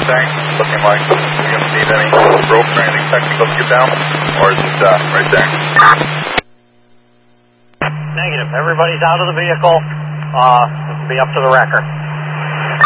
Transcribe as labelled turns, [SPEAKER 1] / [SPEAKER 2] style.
[SPEAKER 1] Mustang. Looking like we don't need any ropes or anything technical to get down, or is it right there?
[SPEAKER 2] Negative. Everybody's out of the vehicle. Be up to the wrecker.